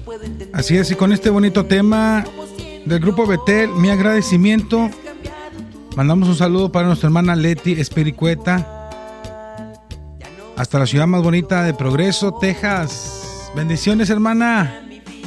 Así es, y con este bonito tema del grupo Betel, mi agradecimiento, mandamos un saludo para nuestra hermana Leti Espiricueta, hasta la ciudad más bonita de Progreso, Texas. Bendiciones, hermana.